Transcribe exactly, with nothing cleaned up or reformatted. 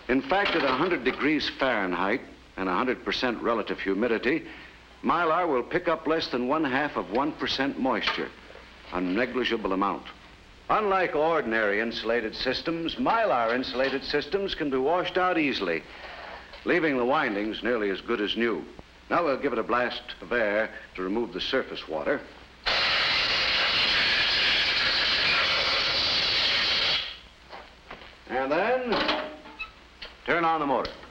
In fact, at one hundred degrees Fahrenheit and one hundred percent relative humidity, Mylar will pick up less than one half of one percent moisture, a negligible amount. Unlike ordinary insulated systems, Mylar insulated systems can be washed out easily, leaving the windings nearly as good as new. Now we'll give it a blast of air to remove the surface water. And then turn on the motor.